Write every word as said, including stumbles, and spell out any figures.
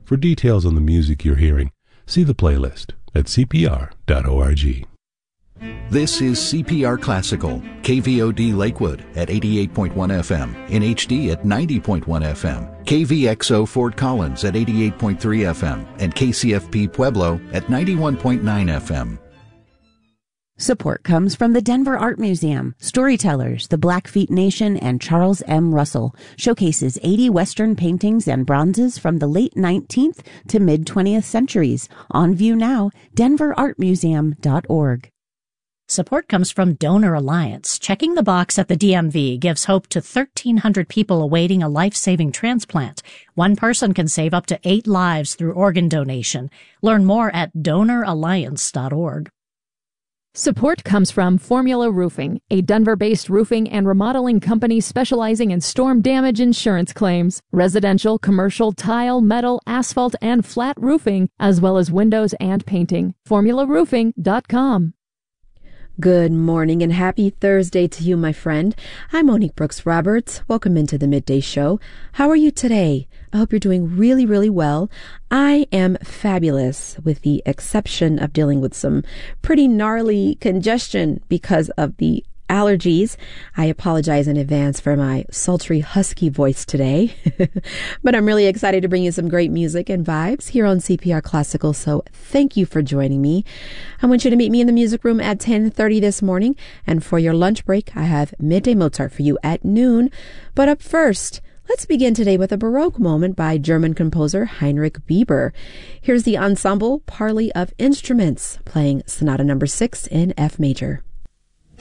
For details on the music you're hearing, see the playlist at c p r dot org. This is C P R Classical, K V O D Lakewood at eighty-eight point one F M, in H D at ninety point one F M, K V X O Fort Collins at eighty-eight point three F M, and K C F P Pueblo at ninety-one point nine F M. Support comes from the Denver Art Museum, Storytellers, the Blackfeet Nation, and Charles M. Russell. Showcases eighty Western paintings and bronzes from the late nineteenth to mid-twentieth centuries. On view now, denver art museum dot org. Support comes from Donor Alliance. Checking the box at the D M V gives hope to thirteen hundred people awaiting a life-saving transplant. One person can save up to eight lives through organ donation. Learn more at donor alliance dot org. Support comes from Formula Roofing, a Denver-based roofing and remodeling company specializing in storm damage insurance claims, residential, commercial, tile, metal, asphalt, and flat roofing, as well as windows and painting. formula roofing dot com. Good morning and happy Thursday to you, my friend. I'm Monique Brooks Roberts. Welcome into the Midday Show. How are you today? I hope you're doing really, really well. I am fabulous, with the exception of dealing with some pretty gnarly congestion because of the allergies. I apologize in advance for my sultry, husky voice today. But I'm really excited to bring you some great music and vibes here on C P R Classical, so thank you for joining me. I want you to meet me in the music room at ten thirty this morning, and for your lunch break, I have Midday Mozart for you at noon. But up first, let's begin today with a Baroque moment by German composer Heinrich Bieber. Here's the ensemble Parley of Instruments playing Sonata number six in F major.